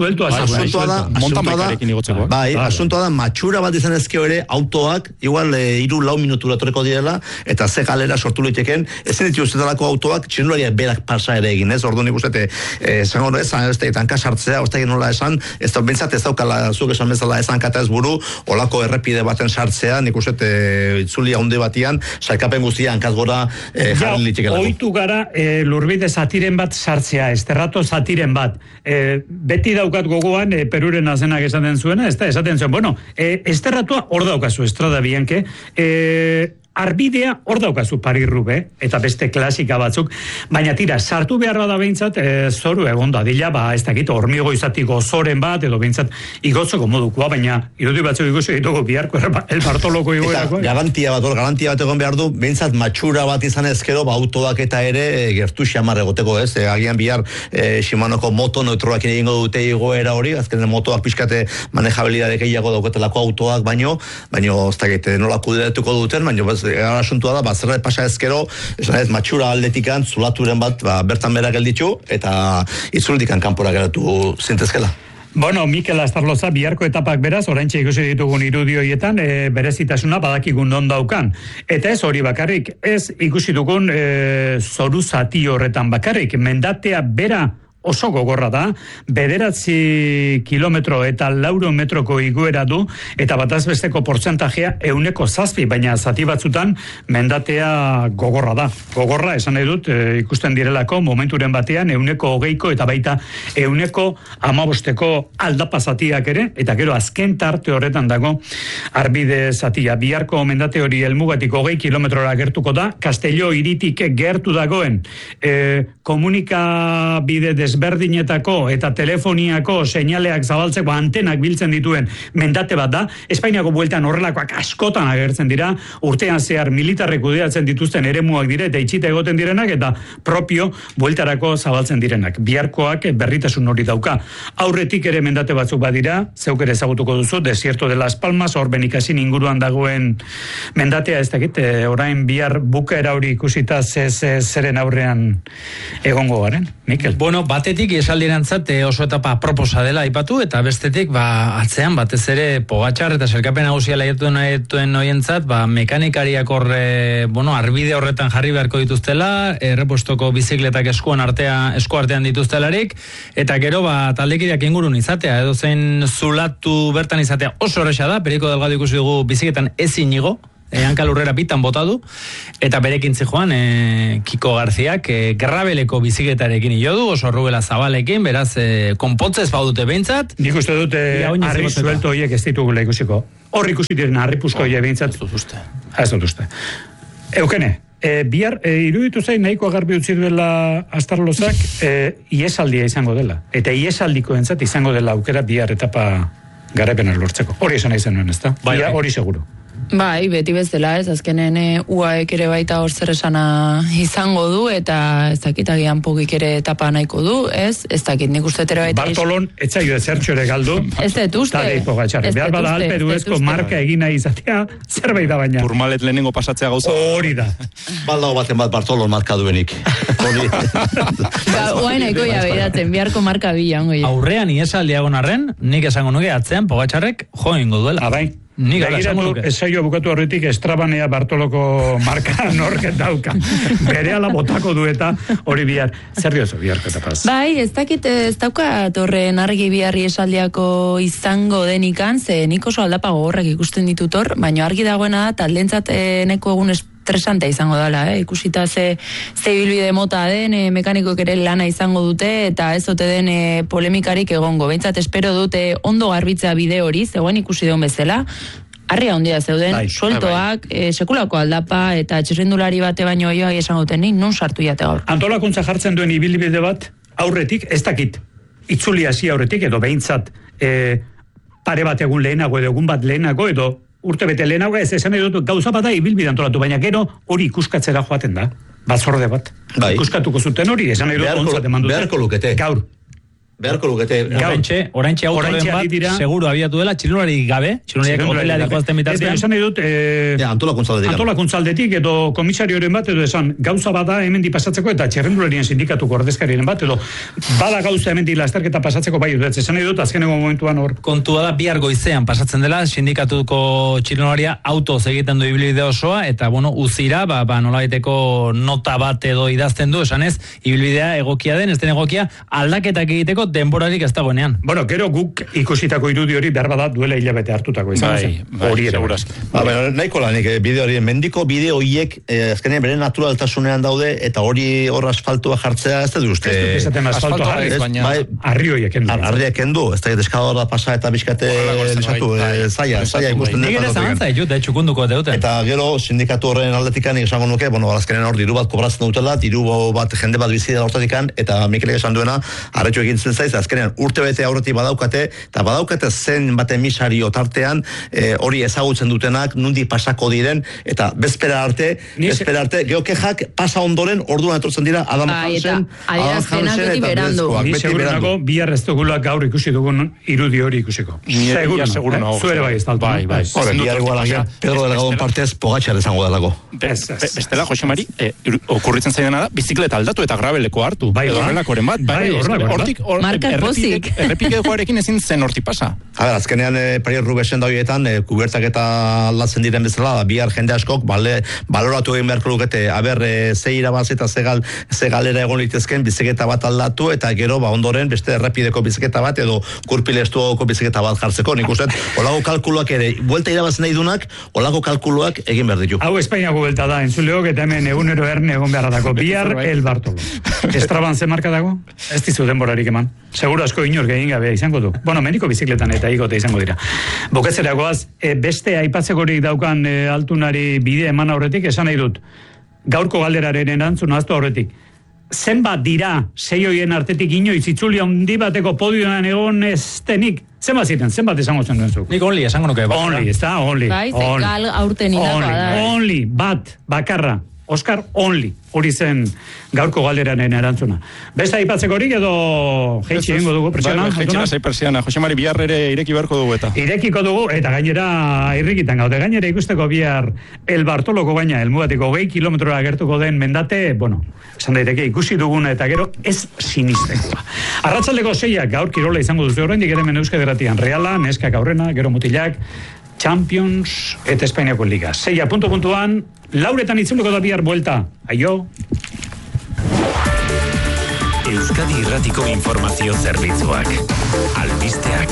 Asuntoa da, matxura bat izan ezkeo ere, autoak, igual 3-4 minutura torreko direla, eta ze galera sortu liteken, ezin ditu ustetalako autoak, txinularia berak pasa ere egin, ez? Ordu nik uste, zango ez, tanka sartzen ostegin nola esan, ez da bentsat ez daukala zuk esan bezala esan kata ez buru, olako errepide baten sartzea, nik uste itzuli haundi batian, sailkapen guztia hankaz gora jarri litzekelako. Oitu gara lurbide zatiren bat sartzea, esterrato zatiren bat. Beti daukat gogoan, Peruren azenak esaten zuena, ez da, esaten zuen, esterratua hor daukazu, Estrada Bianke, arbidea hor daukazu Paris-Roubaix, eta beste klasika batzuk, baina tira, sartu behar da behintzat, zoru egon da dila, ez dakit, hormigo izatiko zoren bat, edo behintzat igotzeko modukoa, baina irudi batzuk ikusi ditugu biharko El Bartoloko igoerako. Eta garantia bat egon behar du, behintzat matxura bat izan ezkero, autoak eta ere gertu xamar egoteko, ez? Agian bihar Shimanoko moto neutroak egingo dute igoera hori, azkenen motoak pixkate manejabilidade gehiago dauketelako autoak, baino ez dakit, nola kudeatuko duten, baino asuntua da, zerbait pasa ezkero, matxura aldetikan, zulaturen bat, bertan bera gelditu, eta itzuldikan kanpora geratu zintezkela. Mikel Astarloza, biharko etapak beraz, oraintxe ikusi ditugun irudioietan, berezitasuna badakigun non daukan. Eta ez hori bakarrik, ez ikusi dugun zoru zati horretan bakarrik, mendatea bera oso gogorra da, 9 kilometro eta 400 metroko iguera du, eta bataz besteko portzentajea 7%, baina zati batzutan mendatea gogorra da. Gogorra, esan nahi dut, ikusten direlako momenturen batean 120 eta baita 115 aldapa zatiak ere, eta gero azken tarte horretan dago arbide zatia. Biharko mendate hori helmugatik 20 kilometrora gertuko da, Castelló hiritik gertu dagoen komunikabide desberdinetako eta telefoniako seinaleak zabaltzeko antenak biltzen dituen mendate bat da. Espainiako bueltan horrelakoak askotan agertzen dira, urtean zehar militarrek kudeatzen dituzten eremuak dire eta itxita egoten direnak eta propio bueltarako zabaltzen direnak. Biharkoak berritasun hori dauka. Aurretik ere mendate batzuk badira, zeuk ere ezagutuko duzu, Desierto de las Palmas, hor Benikasin inguruan dagoen mendatea, ez dakit, orain bihar bukaera hori ikusita zeren aurrean egongo garen, Mikel? Bueno, batetik esaldirantzat oso etapa proposa dela aipatu, eta bestetik, atzean batez ere Pogačar eta Sailkapen nagusia laietuen hoientzat, mekanikariak arbide horretan jarri beharko dituztela, errepuestoko bizikletak esku artean dituztelarik, eta gero taldekideak ingurun izatea, edo zein zulatu bertan izatea oso horreza da, Periko Delgado ikusi dugu bizikletan ezin igo, hankal urrera bitan bota du, eta berekin zijoan Kiko Garziak grabeleko bizikletarekin jo du, oso rubela zabalekin, beraz konpontzez baudute behintzat. Nik uste dute harri suelto horiek ez ditugula ikusiko. Hor ikusi diren harri pusko horiek behintzat. Ez dut uste. Eukene, bihar iruditu zain nahiko agarbi utzi duela Astarlozak iesaldia izango dela. Eta iesaldiko entzat izango dela aukera bihar etapa garaipenak lortzeko. Hori esan nahi zenuen, ez da? Hori seguro. Bai, beti bezala ez, azkenen UAek ere baita hor zer esana izango du, eta ez dakit agian Pogik ere etapa nahiko du, ez dakit nik uste tere baita... Bartolon, etzaio ezertxo ere galdu. Ez dut uste. Tadei Pogačarek. Behar bada alperuezko marka egina izatea, zerbait da baina. Turmalet lehenengo pasatzea gauza. Hori da. Baldago baten bat Bartolon marka duenik. Oain nahiko ja behiratzen, biharko marka bila. Aurrean iesaldiagon arren, nik esango nuke atzean Pogačarek joingo duela. Abai. Begiratu, esaio bukatu horretik Estrabanea Bartoloko marka norket dauka. Berehala botako du eta hori bihar. Zer diozu biharko eta paz? Bai, ez dakit ez dauka torren argi biharri esaldiako izango denikan, ze nik oso aldapa gogorrak ikusten ditut hor, baina argi dagoena da, taldentzat neko egun estresante izango dela, ikusita ze ibilbide mota den, mekanikoek ere lana izango dute, eta ez ote den polemikarik egongo. Behintzat espero dute ondo garbitzea bide hori, zegoen ikusi deun bezala, harria handia zeuden, sueltoak, sekulako aldapa, eta txirrindulari bate baino joa esan duten, non sartu jate gaur. Antolakuntza jartzen duen ibilbide bat, aurretik, ez dakit, itzuli hasi aurretik, edo behintzat, pare bat egun lehenago, edo egun bat lehenago, edo urte bete lehenago, ez esan edo gauza bat da ibilbide antolatu, baina gero hori ikuskatzera joaten da, batzorde bat. Ikuskatuko zuten hori, esan edo ontzat eman dute. Beharko lukete. Gaur. Beharko lukete. Oraintxe autoren bat, seguru abiatu dela, txilunari gabe, txilunariak hotela dikoazten bitartean. Esan edut, antolakuntzaldetik, edo komisarioren bat, edo esan, gauza bada hemen di pasatzeko, eta txerrendularien sindikatuko ordezkarien bat, edo bada gauza hemen di lasterketa pasatzeko bai, esan edut, azkeneko momentuan hor. Kontua da, bihar goizean pasatzen dela, sindikatuko txilunaria autoz egiten du ibilbide osoa, eta, uzira, nolabaiteko nota bat edo idazten du, esanez, ibilbidea egokia den, ez den egokia, aldaketak egiteko denborarik ez dagoenean. Gero guk ikusitako irudi hori behar badat duela hilabete hartutako izan zen. Hori ere. Nahiko lanik, bideo hori, mendiko bideo horiek, azkenean bere naturaltasunean daude, eta hori hor asfaltua jartzea, ez du uste. Ez dut esaten asfaltua arri horiek endu. Arriak endu, ez da eskadora pasa eta bizkate lisatu, zaila ikusten dut. Nire zantza ditut, txukunduko deuten. Eta gero, sindikatu horren aldetikan esango nuke, azkenean hor diru bat kobratzen dutela, diru bat jende bat bizi dela hortatikan, eta Mikelek esan duena, arretxo egintzen zaiz, azkenean urte bete aurretik badaukate zen bate emisario tartean hori ezagutzen dutenak, nundi pasako diren, eta bezpera arte, gero kejak pasa ondoren orduan etortzen dira Adam Hansen eta Berezkoak. Ni segurunako bihar ez dugula gaur ikusi dugun irudi hori ikusiko. Seguro. Zuere bai ez taltu. Bai. Bihar igual, Pedro Delgadon partez Pogačar izango delako. Bestela, Jose Mari, okurritzen zaidana da, bizikleta aldatu eta grabeleko hartu. Bai, horrelakoren bat. Hortik, errepikekoarekin ezin zen hortik pasa. Azkenean Paris-Roubaixen dauietan, kubertak eta aldatzen diren bezala, bihar jende askok, baloratu egin beharko lukete, ze irabaz eta ze galera egon litezken biziketa bat aldatu, eta gero, ondoren, beste errepideko biziketa bat, edo kurpilestuako biziketa bat jartzeko. Nik uste, olako kalkuluak ere, buelta irabazen nahi dunak, olako kalkuluak egin behar ditu. Hau Espainiako buelta da, entzuleok, eta hemen egunero erne egon behar dako. Bihar, El Bartolo. Estraban ze marka dago? Ez dizu denborarik eman. Seguro asko inor egin gabe izango du. Meniko bizikletan eta igote izango dira. Boketzeragoaz, beste aipatzekorik daukan altunari bide eman aurretik, esan nahi dut, gaurko galderaren erantzun aztu aurretik. zenbat dira sei hoien artetik inoiz itzuli handi bateko podioan egon eztenik? Zenbat ziren, zenbat esango zen duen zuk? Nik only esango nuke. Only, ez da, only. Bai, gal aurten indakoa da. Only, bat, bakarra. Oscar Only, hori zen gaurko galderaren erantzuna. Beste aipatzeko horik edo jeitsi egingo dugu presiona? Jeitsi lasai persiana, Jose Mari bihar ere ireki beharko dugu eta. Irekiko dugu, eta gainera irrikitan gaude. Gainera ikusteko bihar El Bartoloko baina, elmugatiko 20 kilometrora gertuko den mendate, bueno, esan daiteke ikusi duguna eta gero ez sinistekoa. Arratsaldeko 6ak gaur kirola izango duzu oraindik ere hemen Euskadi Irratian. Reala, neskak aurrena, gero mutilak, Champions eta Espainiako Liga. 6 puntuan, lauretan itzuliko da bihar buelta. Aio! Euskadi Irratiko informazio zerbitzuak. Albisteak.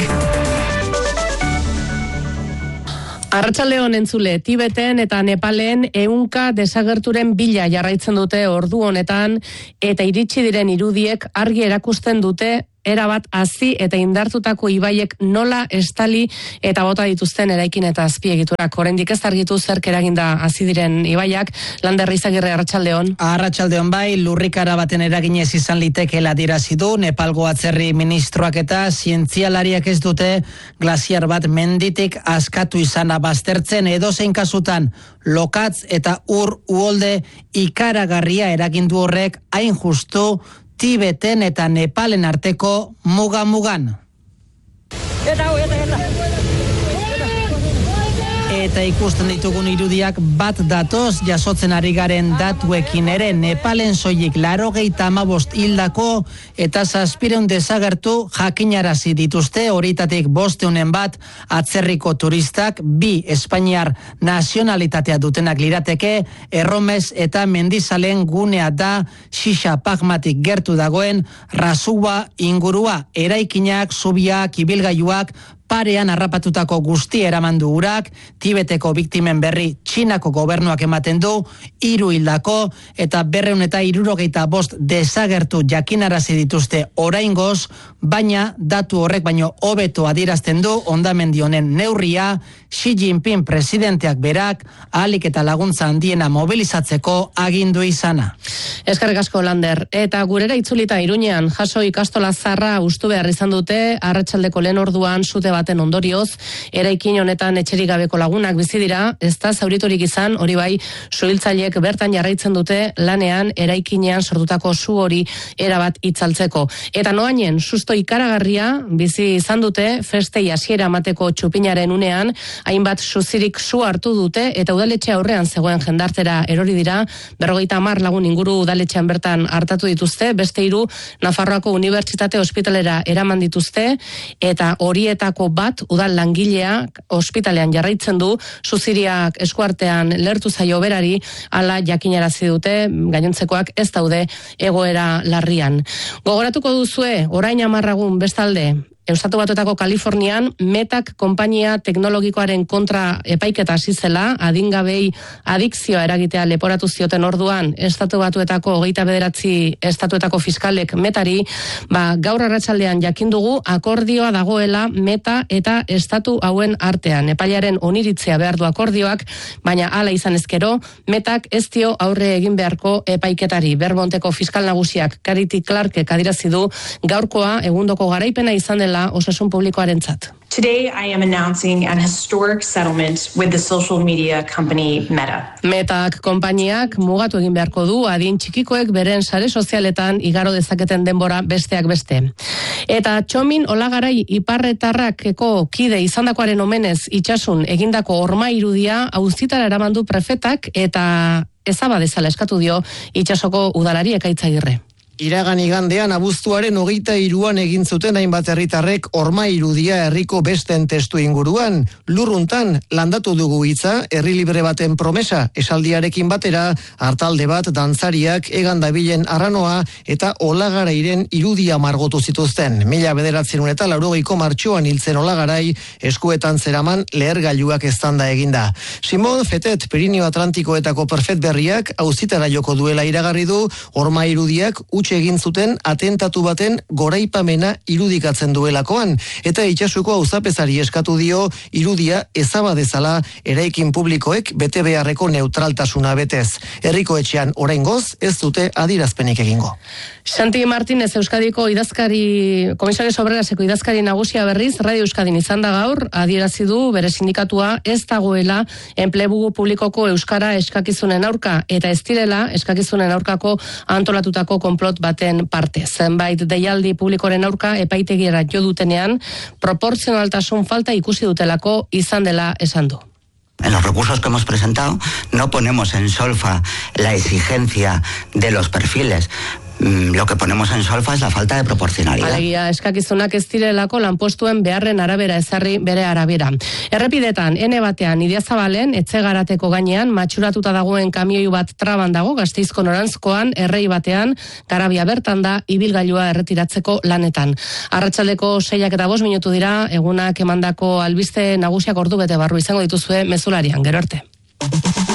Arratsaldeon entzule, Tibeten eta Nepalen 100 desagerturen bila jarraitzen dute ordu honetan eta iritsi diren irudiek argi erakusten dute erabat hazi eta indartutako ibaiek nola estali eta bota dituzten eraikin eta azpiegiturak. Oraindik ez argitu zerk eraginda hazi diren ibaiak. Lander Izagirre, arratsaldeon. Arratsaldeon bai, lurrikara baten eraginez izan litekeela adierazi du Nepalgo atzerri ministroak eta zientzialariak ez dute glaziar bat menditik askatu izana baztertzen edozein kasutan lokatz eta ur uholde ikaragarria eragindu horrek hain justu Tibeten eta Nepalen arteko muga-mugan. Eta ikusten ditugun irudiak bat datoz jasotzen ari garen datuekin ere Nepalen soilik 85 hildako eta 700 desagertu jakinarazi dituzte, horietatik 500 bat atzerriko turistak, 2 Espainiar nazionalitatea dutenak lirateke, Erromes eta Mendizalen gunea da Xixa Pagmatik gertu dagoen Rasua ingurua, eraikinak, zubiak, ibilgailuak, parean harrapatutako guzti eramandu urak, Tibeteko biktimen berri Txinako gobernuak ematen du, 3 hildako eta 265 desagertu jakinarazi dituzte oraingoz, baina datu horrek baino hobeto adierazten du hondamendi honen neurria, Xi Jinping presidenteak berak ahalik eta laguntza handiena mobilizatzeko agindu izana. Eskerrik asko, Lander. Eta gurera itzulita Iruñean jaso ikastola zarra hustu behar izan dute arratsaldeko lehen orduan sute baten ondorioz, eraikin honetan etxerik gabeko lagunak bizi dira, ez da zauriturik izan, hori bai, suhiltzaileek bertan jarraitzen dute lanean eraikinean sortutako su hori erabat itzaltzeko. Eta noainen, susto ikaragarria bizi izan dute, festei hasiera emateko txupinaren unean, hainbat suzirik su hartu dute eta udaletxe aurrean zegoen jendartera erori dira, 50 lagun inguru udaletxean bertan hartatu dituzte, beste 3 Nafarroako Unibertsitate Ospitalera eraman dituzte, eta horietako bat udal langileak ospitalean jarraitzen du, suziriak eskuartean lertu zaio berari, hala jakinarazi dute, gainontzekoak ez daude egoera larrian. Gogoratuko duzue, orain 10 egun bestalde, Estatu Batuetako Kalifornian Metak konpainia teknologikoaren kontra epaiketa hasi zela, adingabei adikzioa eragitea leporatu zioten orduan Estatu Batuetako 29 estatuetako fiskalek Metari, gaur arratsaldean jakin dugu akordioa dagoela Meta eta estatu hauen artean. Epailaren oniritzea behar du akordioak, baina hala izan ezkero, Metak ez dio aurre egin beharko epaiketari. Vermonteko fiskal nagusiak Kariti Clarkek adierazi du gaurkoa egundoko garaipena izan dela osasun publikoarentzat. Today I am announcing an historic settlement with the social media company Meta. Metak konpainiak mugatu egin beharko du adin txikikoek beren sare sozialetan igaro dezaketen denbora besteak beste. Eta Txomin Olagarai iparretarrakeko kide izandakoaren omenez itxasun egindako horma irudia auzitara eramandu prefetak eta ezaba dezala eskatu dio itxasoko udalari Ekaitzagirre. Iragan igandean abuztuaren 23an egin zuten hainbat herritarrek horma irudia herriko besten testu inguruan. Lurruntan landatu dugu hitza, herri libre baten promesa, esaldiarekin batera, hartalde bat dantzariak egan dabilen arranoa eta Olagarairen irudia margotu zituzten. 1980ko martxoan hiltzen Olagarai eskuetan zeraman lehergailuak eztanda eginda. Simon Fetet Pirinio Atlantikoetako perfet berriak auzitara joko duela iragarri du, horma irudiak huts egin zuten atentatu baten goraipamena irudikatzen duelakoan, eta Itsasuko auzapezari eskatu dio irudia ezabadezala eraikin publikoek bete beharreko neutraltasuna betez. Herriko etxean oraingoz ez dute adierazpenik egingo. Santi Martínez Euskadiko Komisario Obreraseko idazkari nagusia berriz Radio Euskadin izan da gaur, adierazi du bere sindikatua ez dagoela enplegu publikoko euskara eskakizunen aurka, eta ez direla eskakizunen aurkako antolatutako konplot baten parte. Zenbait deialdi publikoren aurka epaitegiera jo dutenean proportzionaltasun falta ikusi dutelako izan dela esan du. En los recursos que hemos presentado no ponemos en solfa la exigencia de los perfiles. Lo que ponemos en solfa es la falta de proporcionalidad. Alegia, eskakizunak ez direlako lanpostuen beharren arabera ezarri bere arabera. Errepidetan, ene batean, Idiazabalen, Etxegarateko gainean, matxuratuta dagoen kamioi bat traban dago, Gasteizko norantzkoan, Errei batean, Garabia bertan da, ibilgailua erretiratzeko lanetan. Arratsaldeko 6:05 minutu dira, egunak emandako albiste nagusiak ordu bete barru izango dituzue mezularian, gero arte.